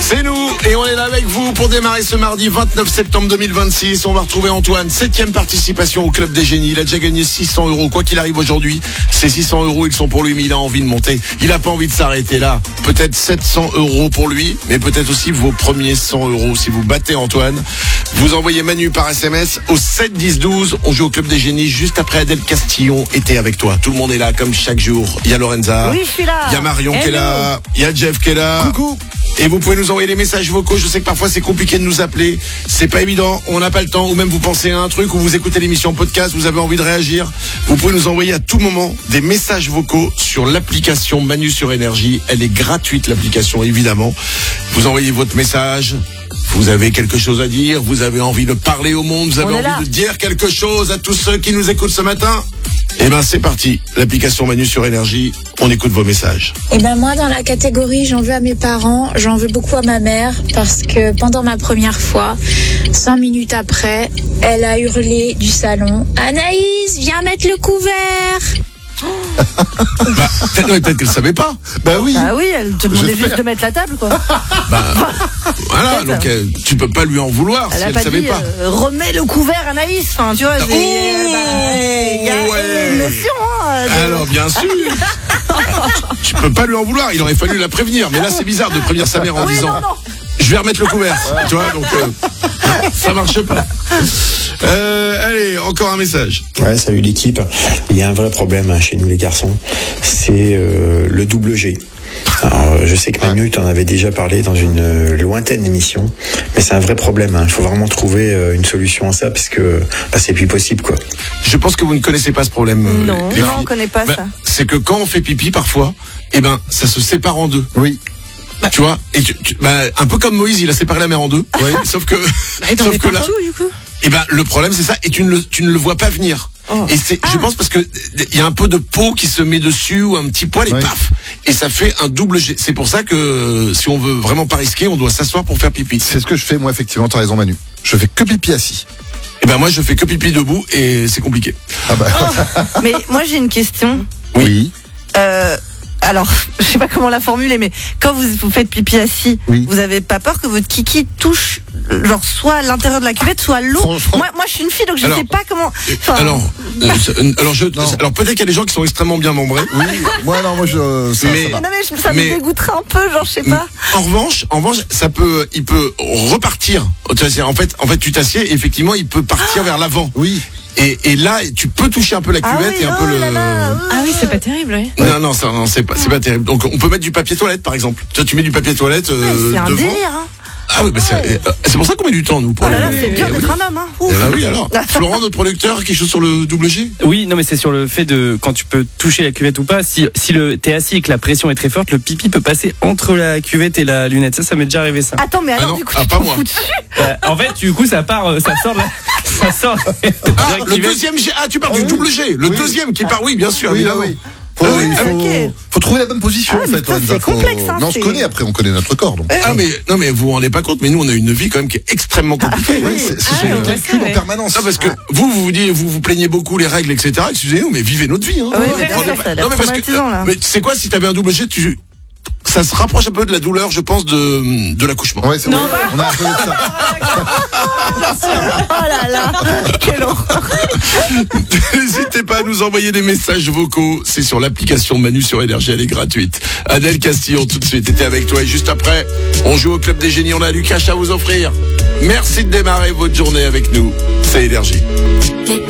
C'est nous et on est là avec vous pour démarrer ce mardi 29 septembre 2026. On va retrouver Antoine, 7e participation au Club des Génies. Il a déjà gagné 600 €. Quoi qu'il arrive aujourd'hui, ces 600 €, ils sont pour lui, mais il a envie de monter. Il a pas envie de s'arrêter là. Peut-être 700 € pour lui, mais peut-être aussi vos premiers 100 € si vous battez Antoine. Vous envoyez Manu par SMS au 7 10 12. On joue au Club des Génies juste après Adèle Castillon était avec toi. Tout le monde est là comme chaque jour. Il y a Lorenza. Oui, je suis là. Il y a Marion qui est là. Il y a Jeff qui est là. Coucou. Et vous pouvez nous envoyer des messages vocaux. Je sais que parfois c'est compliqué de nous appeler. C'est pas évident. On n'a pas le temps. Ou même vous pensez à un truc ou vous écoutez l'émission en podcast. Vous avez envie de réagir. Vous pouvez nous envoyer à tout moment des messages vocaux sur l'application Manu sur Énergie. Elle est gratuite, l'application, évidemment. Vous envoyez votre message. Vous avez quelque chose à dire. Vous avez envie de parler au monde. Vous avez envie de dire quelque chose à tous ceux qui nous écoutent ce matin. Eh ben c'est parti, l'application Manu sur Énergie, on écoute vos messages. Eh ben moi dans la catégorie j'en veux à mes parents, j'en veux beaucoup à ma mère parce que pendant ma première fois, 5 minutes après, elle a hurlé du salon « Anaïs, viens mettre le couvert !» Peut-être qu'elle savait pas. Bah oui. Ah oui, elle te demandait juste de mettre la table, quoi. Voilà, donc tu peux pas lui en vouloir Elle si a elle pas savait dit, pas. remets le couvert, Anaïs. Enfin, tu vois, il y a une notion, hein. Alors bien sûr. Tu peux pas lui en vouloir, il aurait fallu la prévenir. Mais là c'est bizarre de prévenir sa mère en disant non. je vais remettre le couvert. Tu vois, donc ça marche pas. Allez, encore un message. Ouais, salut l'équipe. Il y a un vrai problème chez nous les garçons, c'est le double G. Alors, je sais que Manu t'en avait déjà parlé dans une lointaine émission, mais c'est un vrai problème. Il faut vraiment trouver une solution à ça, parce que c'est plus possible, quoi. Je pense que vous ne connaissez pas ce problème. Non, les filles. on connaît pas ça. C'est que quand on fait pipi parfois, ça se sépare en deux. Oui. Tu vois, et un peu comme Moïse, il a séparé la mer en deux. Oui. Sauf que là, Du coup. le problème c'est ça, et tu ne le vois pas venir. Oh. Et je pense parce que il y a un peu de peau qui se met dessus ou un petit poil et paf, et ça fait un double G. C'est pour ça que si on veut vraiment pas risquer, on doit s'asseoir pour faire pipi. C'est ce que je fais, moi, effectivement, t'as raison, Manu. Je fais que pipi assis. Et moi je fais que pipi debout et c'est compliqué. Ah bah. Mais moi, j'ai une question. Oui. Alors, je sais pas comment la formuler, mais quand vous faites pipi assis, vous avez pas peur que votre kiki touche, genre, soit à l'intérieur de la cuvette, soit à l'eau? Moi, je suis une fille, donc je sais pas comment. Alors peut-être qu'il y a des gens qui sont extrêmement bien membrés. Oui. Moi, non, moi, ça va. Non, mais ça me dégoûterait un peu, genre, je sais pas. En revanche, il peut repartir. En fait, tu t'assieds et effectivement, il peut partir vers l'avant. Oui. Et là, tu peux toucher un peu la cuvette et un peu le. Ah oui, c'est pas terrible, oui. Non, c'est pas terrible. Donc, on peut mettre du papier toilette, par exemple. Tu mets du papier toilette c'est un devant. délire, hein. Ah oui, c'est pour ça qu'on met du temps, nous. Pour c'est dur d'être un homme, hein. Ah oui, alors. Florent, notre producteur, quelque chose sur le double G? Oui, non, mais c'est sur le fait de quand tu peux toucher la cuvette ou pas. Si t'es assis et que la pression est très forte, le pipi peut passer entre la cuvette et la lunette. Ça m'est déjà arrivé, ça. Attends, mais alors, non. du coup, Ah, tu pas t'en moi. fous dessus? En fait, du coup, ça sort de la. Ça sort. Le deuxième G. Ah, tu parles du double G. Le deuxième qui part, oui, bien sûr, évidemment. Oui. Ok. Faut trouver la bonne position, en fait. putain, c'est complexe, hein, Non, on se connaît, après, on connaît notre corps, donc. Non, mais vous vous rendez pas compte, mais nous, on a une vie quand même qui est extrêmement compliquée. C'est une calcul en permanence. Non, parce que vous plaignez beaucoup les règles, etc. Excusez-nous, mais vivez notre vie, hein. Oui, mais bien sûr, ça a l'air traumatisant, là. Mais tu sais quoi, si t'avais un double G, ça se rapproche un peu de la douleur, je pense, de l'accouchement. Ouais, c'est vrai. On a un peu de ça. Oh là là, quel horreur. N'hésitez pas à nous envoyer des messages vocaux. C'est sur l'application Manu sur Énergie, elle est gratuite. Adèle Castillon, tout de suite, était avec toi. Et juste après, on joue au Club des Génies. On a Lucas à vous offrir. Merci de démarrer votre journée avec nous. C'est Énergie.